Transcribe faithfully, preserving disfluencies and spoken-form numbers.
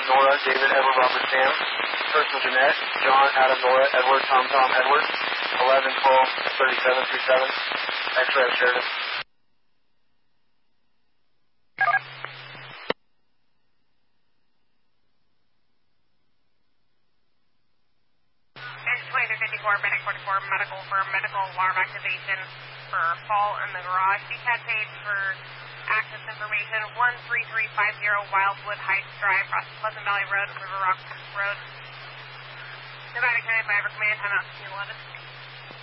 Nora, David, Edward, Robert, Sam. Person Jeanette, John, Adam, Nora, Edward, Tom, Tom, Edward. eleven, twelve, thirty-seven, thirty-seven. X-ray of Sheridan. twenty-three fifty-four, Medic forty-four, medical for medical alarm activation for fall in the garage. C CAD page for access information, one three three five zero Wildwood Heights Drive, across Pleasant Valley Road, River Rock Road. Nevada County Fire Command, timeout fifteen eleven.